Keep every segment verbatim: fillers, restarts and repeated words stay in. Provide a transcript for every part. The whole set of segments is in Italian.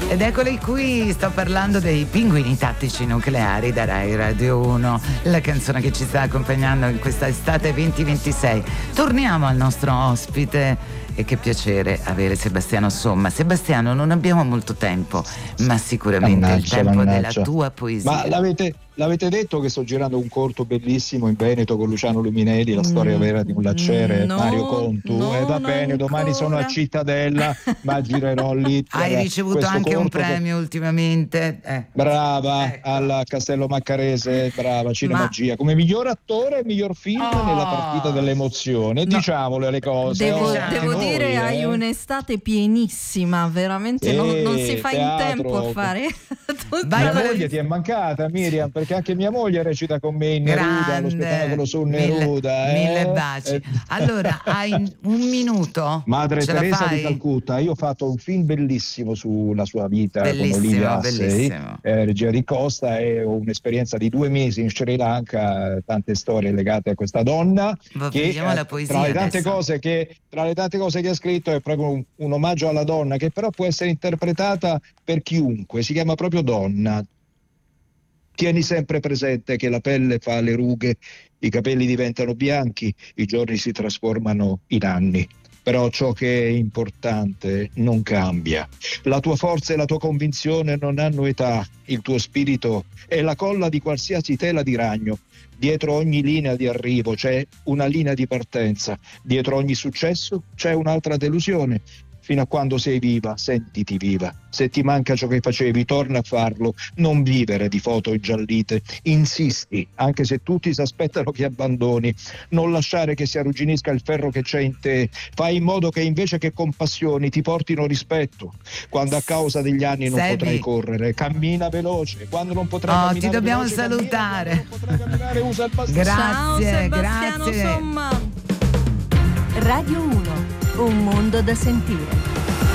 Ed eccoli qui, sto parlando dei Pinguini Tattici Nucleari da Rai Radio uno, la canzone che ci sta accompagnando in questa estate venti ventisei. Torniamo al nostro ospite. E che piacere avere Sebastiano Somma. Sebastiano, non abbiamo molto tempo, ma sicuramente mannaggia, il tempo mannaggia. della tua poesia. Ma l'avete, l'avete detto che sto girando un corto bellissimo in Veneto con Luciano Luminelli, la storia vera di un lacciere, no, Mario Contu? E eh, va bene, ancora. Domani sono a Cittadella, ma girerò lì. Hai ricevuto anche un premio che... ultimamente. Eh. Brava, ecco. al Castello Maccarese, brava, Cinemagia, ma... come miglior attore e miglior film oh. nella partita dell'emozione. No. Diciamole le cose. Devo, eh. devo noi, dire, eh. hai un'estate pienissima, veramente eh, non, non si fa teatro. in tempo a fare tutto. Mia moglie ti è mancata, Miriam, perché anche mia moglie recita con me in Neruda, lo spettacolo su Neruda. Mille, eh? mille baci. Eh. Allora, hai un minuto? Madre Ce Teresa di Calcutta. Io ho fatto un film bellissimo sulla sua vita bellissimo, con Olivia Assey, eh, regia di Costa, e ho un'esperienza di due mesi in Sri Lanka, tante storie legate a questa donna. Va, che la poesia tra le tante adesso. cose che tra le tante cose che ha scritto è proprio un, un omaggio alla donna, che però può essere interpretata per chiunque. Si chiama proprio Donna. Tieni sempre presente che la pelle fa le rughe, i capelli diventano bianchi, i giorni si trasformano in anni. Però ciò che è importante non cambia. La tua forza e la tua convinzione non hanno età. Il tuo spirito è la colla di qualsiasi tela di ragno. Dietro ogni linea di arrivo c'è una linea di partenza. Dietro ogni successo c'è un'altra delusione. Fino a quando sei viva, sentiti viva. Se ti manca ciò che facevi, torna a farlo. Non vivere di foto ingiallite. Insisti, anche se tutti si aspettano che abbandoni. Non lasciare che si arrugginisca il ferro che c'è in te. Fai in modo che invece che compassioni ti portino rispetto. Quando a causa degli anni non Sebi. potrai correre, cammina veloce. Quando non potrai oh, camminare ti dobbiamo veloce, salutare. cammina. Quando non potrai camminare, usa il bastone. Grazie, Ciao Sebastiano grazie. Somma. Radio uno, un mondo da sentire.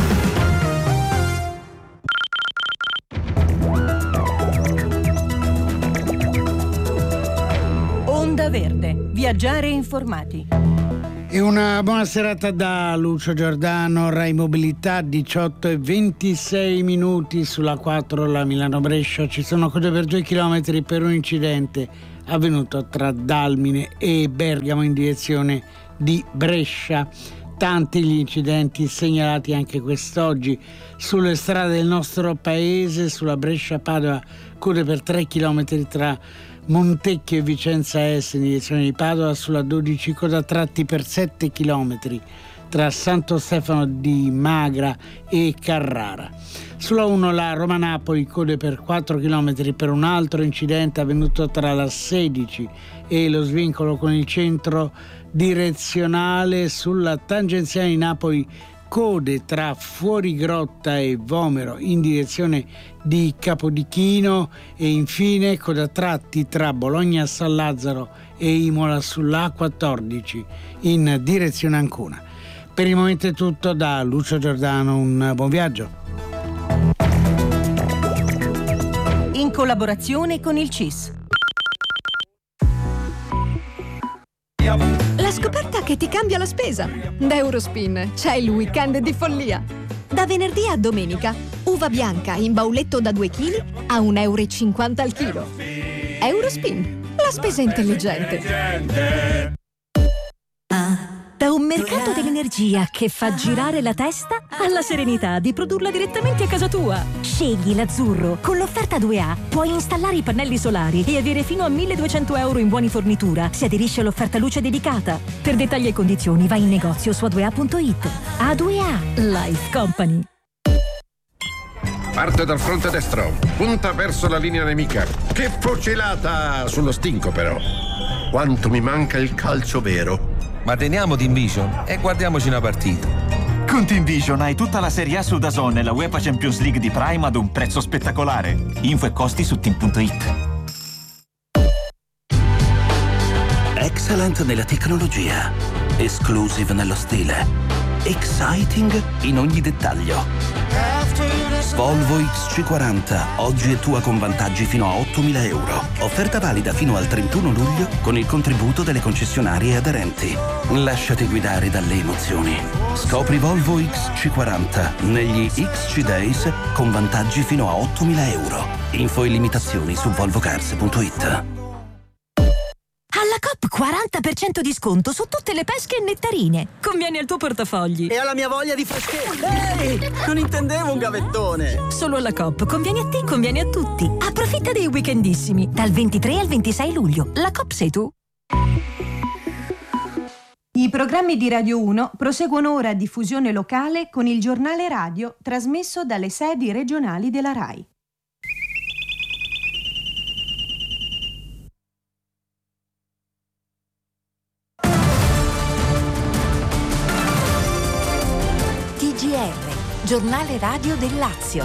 Onda Verde, viaggiare informati. E una buona serata da Lucio Giordano, Rai Mobilità, diciotto e ventisei minuti sulla quattro, la Milano-Brescia. Ci sono code per due chilometri per un incidente avvenuto tra Dalmine e Bergamo in direzione di Brescia. Tanti gli incidenti segnalati anche quest'oggi sulle strade del nostro paese. Sulla Brescia-Padova, code per tre chilometri tra Montecchio e Vicenza Est in direzione di Padova. Sulla dodici, coda a tratti per sette chilometri tra Santo Stefano di Magra e Carrara. Sulla uno, la Roma-Napoli, code per quattro chilometri per un altro incidente avvenuto tra la sedici e lo svincolo con il centro direzionale. Sulla tangenziale di Napoli, code tra Fuorigrotta e Vomero in direzione di Capodichino. E infine coda tratti tra Bologna San Lazzaro e Imola sulla A quattordici in direzione Ancona. Per il momento è tutto da Lucio Giordano, un buon viaggio. In collaborazione con il C I S. La scoperta che ti cambia la spesa. Da Eurospin c'è il weekend di follia. Da venerdì a domenica, uva bianca in bauletto da due chili a un euro e cinquanta al chilo. Eurospin, la spesa intelligente. Da un mercato dell'energia che fa girare la testa alla serenità di produrla direttamente a casa tua. Scegli l'azzurro. Con l'offerta due A puoi installare i pannelli solari e avere fino a milleduecento euro in buoni fornitura se aderisci all'offerta luce dedicata. Per dettagli e condizioni vai in negozio su a due a punto it. A due A Life Company. Parte dal fronte destro, punta verso la linea nemica. Che fucilata sullo stinco però. Quanto mi manca il calcio vero. Ma teniamo Team Vision e guardiamoci una partita. Con Team Vision hai tutta la Serie A su DAZN e la UEFA Champions League di Prime ad un prezzo spettacolare. Info e costi su team punto it. Excellent nella tecnologia, exclusive nello stile. exciting in ogni dettaglio. Volvo X C quaranta, oggi è tua con vantaggi fino a ottomila euro. Offerta valida fino al trentuno luglio con il contributo delle concessionarie aderenti. Lasciati guidare dalle emozioni. Scopri Volvo X C quaranta negli X C Days con vantaggi fino a ottomila euro. Info e limitazioni su volvocars punto it. Alla Coop quaranta per cento di sconto su tutte le pesche e nettarine. Conviene al tuo portafogli. E alla mia voglia di freschezza. Ehi, non intendevo un gavettone. Solo alla Coop. Conviene a te, conviene a tutti. Approfitta dei weekendissimi. Dal ventitré al ventisei luglio. La Coop sei tu. I programmi di Radio uno proseguono ora a diffusione locale con il giornale radio trasmesso dalle sedi regionali della RAI. T G R, giornale radio del Lazio.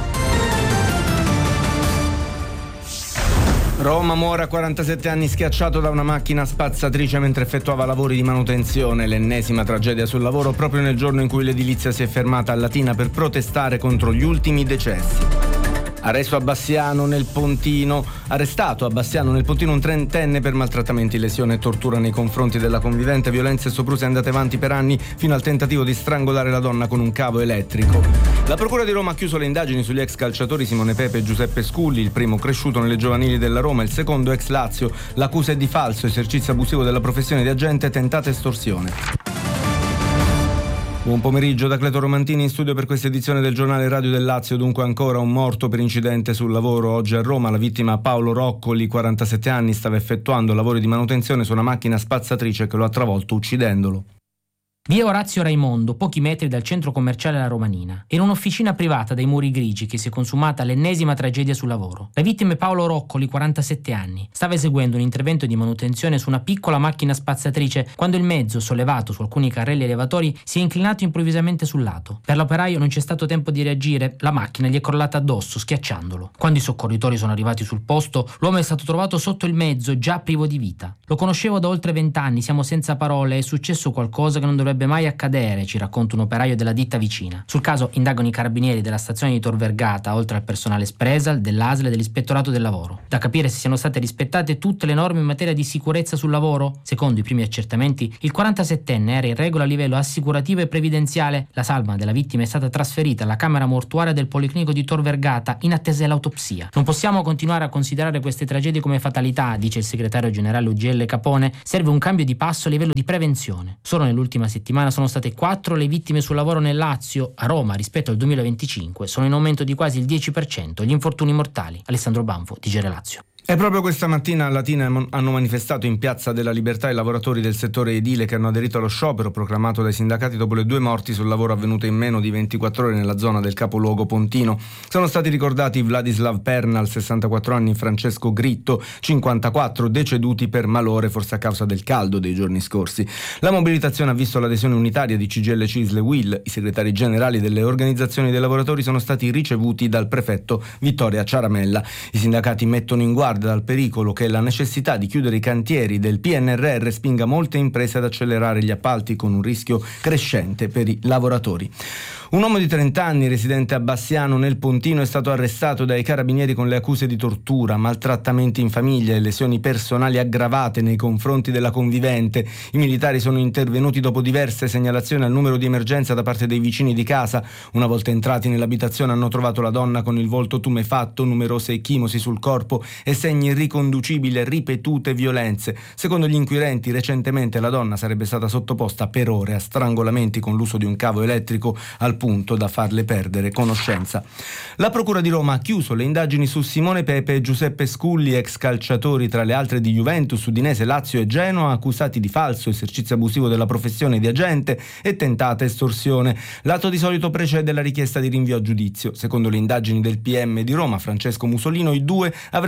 Roma muore a quarantasette anni schiacciato da una macchina spazzatrice mentre effettuava lavori di manutenzione. L'ennesima tragedia sul lavoro proprio nel giorno in cui l'edilizia si è fermata a Latina per protestare contro gli ultimi decessi. Arresto a Bassiano nel Pontino, arrestato a Bassiano nel Pontino un trentenne per maltrattamenti, lesione e tortura nei confronti della convivente, violenze e soprusi andate avanti per anni fino al tentativo di strangolare la donna con un cavo elettrico. La Procura di Roma ha chiuso le indagini sugli ex calciatori Simone Pepe e Giuseppe Sculli, il primo cresciuto nelle giovanili della Roma, il secondo ex Lazio. L'accusa è di falso, esercizio abusivo della professione di agente e tentata estorsione. Buon pomeriggio da Cleto Romantini in studio per questa edizione del giornale radio del Lazio. Dunque ancora un morto per incidente sul lavoro oggi a Roma. La vittima Paolo Roccoli, quarantasette anni, stava effettuando lavori di manutenzione su una macchina spazzatrice che lo ha travolto uccidendolo. Via Orazio Raimondo, pochi metri dal centro commerciale La Romanina. Era un'officina privata dai muri grigi che si è consumata l'ennesima tragedia sul lavoro. La vittima è Paolo Roccoli, quarantasette anni. Stava eseguendo un intervento di manutenzione su una piccola macchina spazzatrice quando il mezzo, sollevato su alcuni carrelli elevatori, si è inclinato improvvisamente sul lato. Per l'operaio non c'è stato tempo di reagire, la macchina gli è crollata addosso, schiacciandolo. Quando i soccorritori sono arrivati sul posto, l'uomo è stato trovato sotto il mezzo, già privo di vita. Lo conoscevo da oltre vent'anni, siamo senza parole, è successo qualcosa che non dovrebbe mai accadere, ci racconta un operaio della ditta vicina. Sul caso indagano i carabinieri della stazione di Tor Vergata, oltre al personale Spresal, dell'A S L e dell'Ispettorato del Lavoro. Da capire se siano state rispettate tutte le norme in materia di sicurezza sul lavoro. Secondo i primi accertamenti, il quarantasettenne era in regola a livello assicurativo e previdenziale. La salma della vittima è stata trasferita alla camera mortuaria del Policlinico di Tor Vergata in attesa dell'autopsia. Non possiamo continuare a considerare queste tragedie come fatalità, dice il segretario generale U G L Capone. Serve un cambio di passo a livello di prevenzione. Solo nell'ultima settimana sono state quattro le vittime sul lavoro nel Lazio. A Roma, rispetto al duemilaventicinque, sono in aumento di quasi il dieci per cento gli infortuni mortali. Alessandro Banfo, T G R Lazio. E proprio questa mattina a Latina hanno manifestato in Piazza della Libertà i lavoratori del settore edile che hanno aderito allo sciopero proclamato dai sindacati dopo le due morti sul lavoro avvenute in meno di ventiquattro ore nella zona del capoluogo pontino. Sono stati ricordati Vladislav Pernal, sessantaquattro anni, Francesco Gritto, cinquantaquattro, deceduti per malore, forse a causa del caldo dei giorni scorsi. La mobilitazione ha visto l'adesione unitaria di C G I L, C I S L e U I L. I segretari generali delle organizzazioni dei lavoratori sono stati ricevuti dal prefetto Vittoria Ciaramella. I sindacati mettono in guardia dal pericolo che la necessità di chiudere i cantieri del P N R R spinga molte imprese ad accelerare gli appalti con un rischio crescente per i lavoratori. Un uomo di trenta anni, residente a Bassiano nel Pontino, è stato arrestato dai carabinieri con le accuse di tortura, maltrattamenti in famiglia e lesioni personali aggravate nei confronti della convivente. I militari sono intervenuti dopo diverse segnalazioni al numero di emergenza da parte dei vicini di casa. Una volta entrati nell'abitazione hanno trovato la donna con il volto tumefatto, numerose ecchimosi sul corpo e segni riconducibili a ripetute violenze. Secondo gli inquirenti, recentemente la donna sarebbe stata sottoposta per ore a strangolamenti con l'uso di un cavo elettrico al punto da farle perdere conoscenza. La Procura di Roma ha chiuso le indagini su Simone Pepe e Giuseppe Sculli, ex calciatori tra le altre di Juventus, Udinese, Lazio e Genoa, accusati di falso, esercizio abusivo della professione di agente e tentata estorsione. L'atto di solito precede la richiesta di rinvio a giudizio. Secondo le indagini del P M di Roma, Francesco Musolino, i due avrebbero agito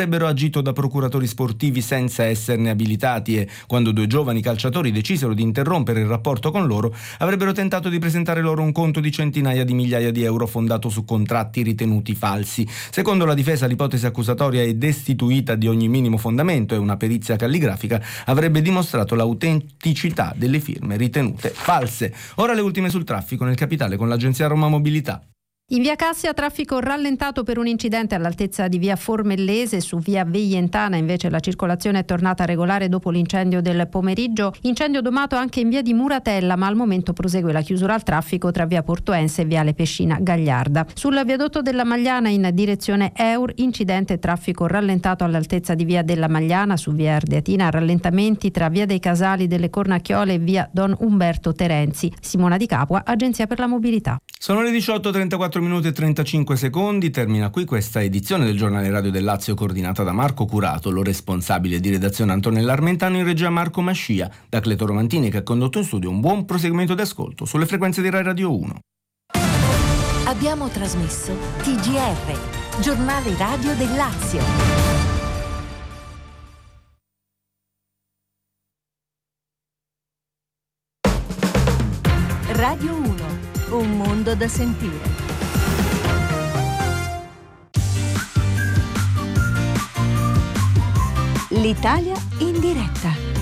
agito da procuratori sportivi senza esserne abilitati e, quando due giovani calciatori decisero di interrompere il rapporto con loro, avrebbero tentato di presentare loro un conto di centinaia di migliaia di euro fondato su contratti ritenuti falsi. Secondo la difesa, l'ipotesi accusatoria è destituita di ogni minimo fondamento e una perizia calligrafica avrebbe dimostrato l'autenticità delle firme ritenute false. Ora le ultime sul traffico nel capitale con l'agenzia Roma Mobilità. In via Cassia traffico rallentato per un incidente all'altezza di via Formellese. Su via Veientana invece la circolazione è tornata regolare dopo l'incendio del pomeriggio. Incendio domato anche in via di Muratella, ma al momento prosegue la chiusura al traffico tra via Portoense e viale Pescina Gagliarda. Sul viadotto della Magliana in direzione Eur, incidente e traffico rallentato all'altezza di via della Magliana. Su via Ardeatina rallentamenti tra via dei Casali delle Cornacchiole e via Don Umberto Terenzi. Simona Di Capua, Agenzia per la Mobilità. Sono le diciotto e trentaquattro minuti e trentacinque secondi. Termina qui questa edizione del Giornale Radio del Lazio coordinata da Marco Curato, lo responsabile di redazione Antonella Armentano, in regia Marco Mascia, da Cleto Romantini che ha condotto in studio. Un buon proseguimento di ascolto sulle frequenze di Rai Radio uno. Abbiamo trasmesso T G R, Giornale Radio del Lazio. Radio uno, un mondo da sentire. L'Italia in diretta.